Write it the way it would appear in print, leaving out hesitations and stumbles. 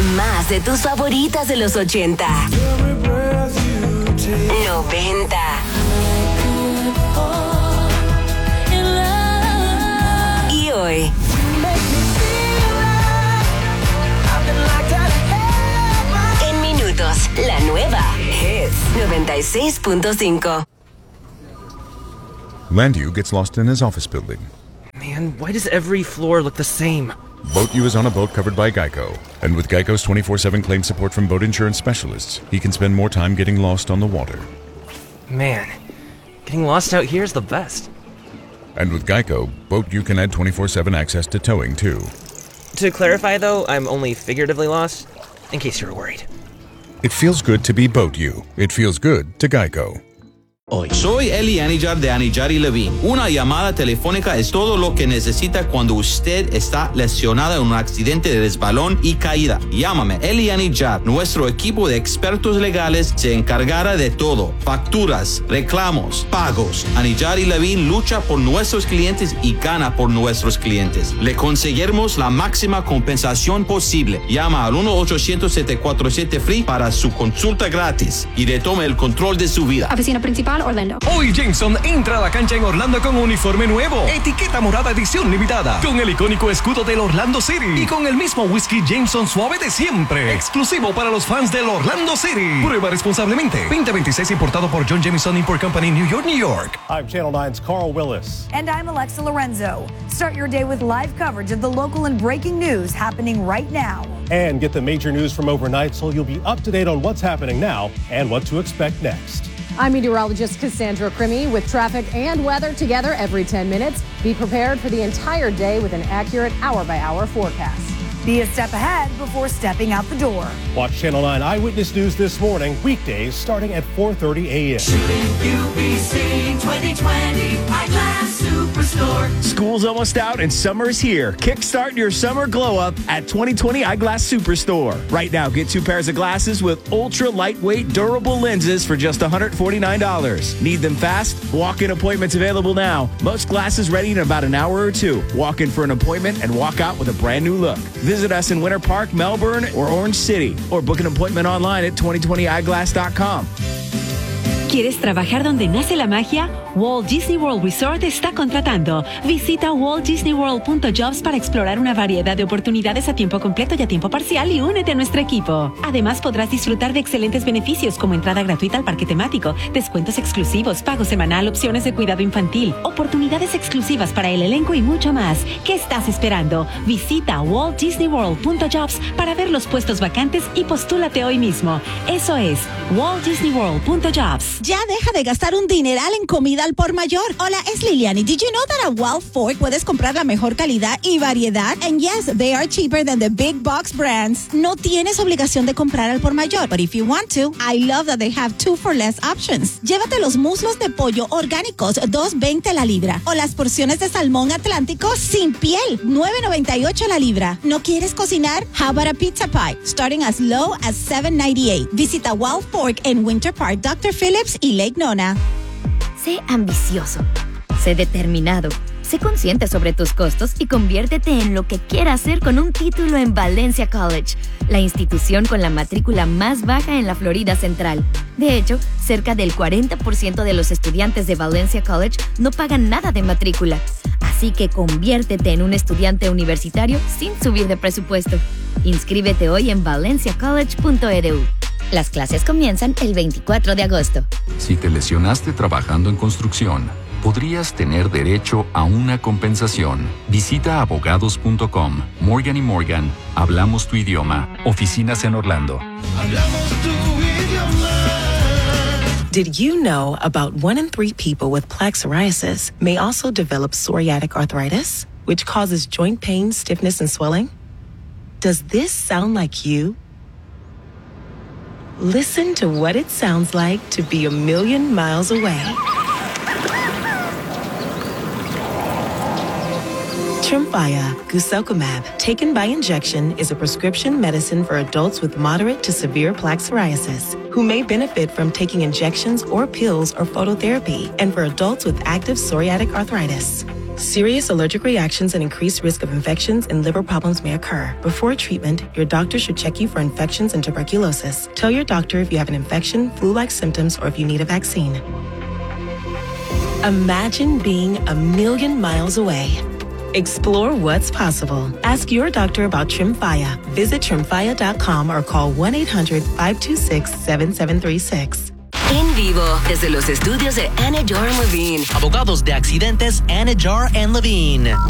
Más de tus favoritas de los 80, 90 y hoy. En minutos, la nueva Hits 96.5. Landu gets lost in his office building. Man, why does every floor look the same? Boat U is on a boat covered by Geico. And with Geico's 24/7 claim support from boat insurance specialists, he can spend more time getting lost on the water. Man, getting lost out here is the best. And with Geico, Boat U can add 24/7 access to towing, too. To clarify, though, I'm only figuratively lost, in case you were worried. It feels good to be Boat U. It feels good to Geico. Hoy. Soy Eli Anijar de Anijar y Levine. Una llamada telefónica es todo lo que necesita cuando usted está lesionada en un accidente de resbalón y caída. Llámame, Eli Anijar. Nuestro equipo de expertos legales se encargará de todo. Facturas, reclamos, pagos. Anijar y Levine lucha por nuestros clientes y gana por nuestros clientes. Le conseguiremos la máxima compensación posible. Llama al 1-800-747-FREE para su consulta gratis y retome el control de su vida. Oficina principal, Orlando. Hoy Jameson entra a la cancha en Orlando con un uniforme nuevo, etiqueta morada edición limitada, con el icónico escudo del Orlando City y con el mismo whisky Jameson suave de siempre, exclusivo para los fans del Orlando City. Prueba responsablemente. 2026 importado por John Jameson Import Company, New York, New York. I'm Channel 9's Carl Willis. And I'm Alexa Lorenzo. Start your day with live coverage of the local and breaking news happening right now. And get the major news from overnight so you'll be up to date on what's happening now and what to expect next. I'm meteorologist Cassandra Crimmy with traffic and weather together every 10 minutes. Be prepared for the entire day with an accurate hour-by-hour forecast. Be a step ahead before stepping out the door. Watch Channel 9 Eyewitness News this morning, weekdays starting at 4:30 a.m. UBC 2020 Eyeglass Superstore. School's almost out and summer's here. Kickstart your summer glow up at 2020 Eyeglass Superstore. Right now, get 2 pairs of glasses with ultra lightweight, durable lenses for just $149. Need them fast? Walk-in appointments available now. Most glasses ready in about an hour or 2. Walk in for an appointment and walk out with a brand new look. Visit us in Winter Park, Melbourne, or Orange City, or book an appointment online at 2020eyeglass.com. ¿Quieres trabajar donde nace la magia? Walt Disney World Resort está contratando. Visita waltdisneyworld.jobs para explorar una variedad de oportunidades a tiempo completo y a tiempo parcial y únete a nuestro equipo. Además, podrás disfrutar de excelentes beneficios como entrada gratuita al parque temático, descuentos exclusivos, pago semanal, opciones de cuidado infantil, oportunidades exclusivas para el elenco y mucho más. ¿Qué estás esperando? Visita waltdisneyworld.jobs para ver los puestos vacantes y postúlate hoy mismo. Eso es waltdisneyworld.jobs. Ya deja de gastar un dineral en comida al por mayor. Hola, es Liliani. Did you know that at Wild Fork puedes comprar la mejor calidad y variedad? And yes, they are cheaper than the big box brands. No tienes obligación de comprar al por mayor, but if you want to, I love that they have 2 for less options. Llévate los muslos de pollo orgánicos, $2.20 la libra. O las porciones de salmón atlántico sin piel, $9.98 la libra. ¿No quieres cocinar? How about a pizza pie? Starting as low as $7.98. Visita Wild Fork en Winter Park, Dr. Phillips y Lake Nona. Sé ambicioso, sé determinado, sé consciente sobre tus costos y conviértete en lo que quieras hacer con un título en Valencia College, la institución con la matrícula más baja en la Florida Central. De hecho, cerca del 40% de los estudiantes de Valencia College no pagan nada de matrícula. Así que conviértete en un estudiante universitario sin subir de presupuesto. Inscríbete hoy en valenciacollege.edu. Las clases comienzan el 24 de agosto. Si te lesionaste trabajando en construcción, podrías tener derecho a una compensación. Visita abogados.com. Morgan & Morgan. Hablamos tu idioma. Oficinas en Orlando. Hablamos tu idioma. Did you know about 1 in 3 people with plaque psoriasis may also develop psoriatic arthritis, which causes joint pain, stiffness, and swelling? Does this sound like you? Listen to what it sounds like to be a million miles away. Tremfya, guselkumab, taken by injection, is a prescription medicine for adults with moderate to severe plaque psoriasis who may benefit from taking injections or pills or phototherapy, and for adults with active psoriatic arthritis. Serious allergic reactions and increased risk of infections and liver problems may occur. Before treatment, your doctor should check you for infections and tuberculosis. Tell your doctor if you have an infection, flu-like symptoms, or if you need a vaccine. Imagine being 1,000,000 miles away. Explore what's possible. Ask your doctor about Tremfya. Visit Tremfya.com or call 1-800-526-7736. En vivo, desde los estudios de Anna Jar and Levine. Abogados de accidentes, Anna Jar and Levine.